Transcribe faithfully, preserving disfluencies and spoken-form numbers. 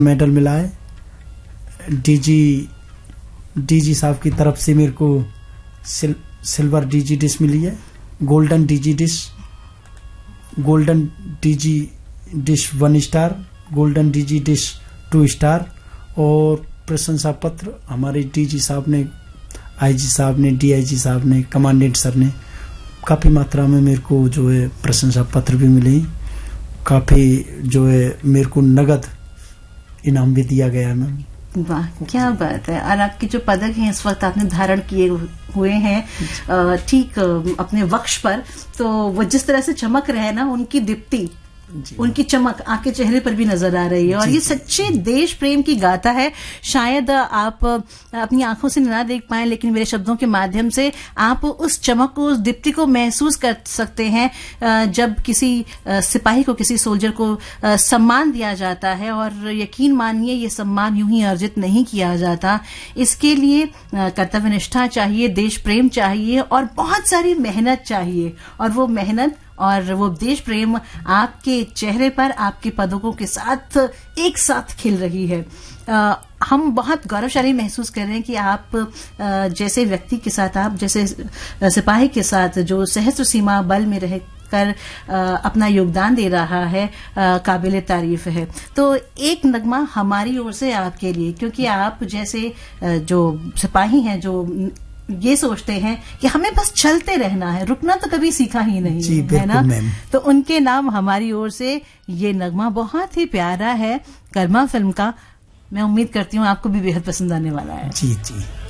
Medal मिला है। DG DG साहब की तरफ से मेरे को सिल, सिल्वर डीजी डिश मिली है, golden DG dish, golden DG dish one star, golden DG dish to star और प्रशंसा पत्र हमारे डीजी साहब ने, आईजी साहब ने, डीआईजी साहब ने, कमांडेंट सर ने काफ़ी मात्रा में मेरे को जो है प्रशंसा पत्र भी मिले। काफ़ी जो है मेरे को नगद इनाम भी दिया गया है मैम। वाह, क्या बात है। और आपके जो पदक हैं इस वक्त आपने धारण किए हुए हैं ठीक अपने वक्ष पर, तो वो जिस तरह से चमक रहे हैं ना, उनकी दीप्ति, उनकी चमक आपके चेहरे पर भी नजर आ रही है और ये सच्चे देश प्रेम की गाथा है। शायद आप अपनी आंखों से ना देख पाए, लेकिन मेरे शब्दों के माध्यम से आप उस चमक को, उस दीप्ति को महसूस कर सकते हैं जब किसी सिपाही को, किसी सोल्जर को सम्मान दिया जाता है। और यकीन मानिए ये सम्मान यूं ही अर्जित नहीं किया जाता, इसके लिए कर्तव्य निष्ठा चाहिए, देश प्रेम चाहिए और बहुत सारी मेहनत चाहिए। और वो मेहनत और वो देश प्रेम आपके चेहरे पर, आपके पदकों के साथ एक साथ खिल रही है। आ, हम बहुत गौरवशाली महसूस कर रहे हैं कि आप आ, जैसे व्यक्ति के साथ, आप जैसे सिपाही के साथ जो सहस्त्र सीमा बल में रह कर अपना योगदान दे रहा है, काबिले तारीफ है। तो एक नगमा हमारी ओर से आपके लिए, क्योंकि आप जैसे जो सिपाही हैं जो ये सोचते हैं कि हमें बस चलते रहना है, रुकना तो कभी सीखा ही नहीं जी, है ना, तो उनके नाम हमारी ओर से ये नगमा बहुत ही प्यारा है कर्मा फिल्म का। मैं उम्मीद करती हूँ आपको भी बेहद पसंद आने वाला है। जी जी।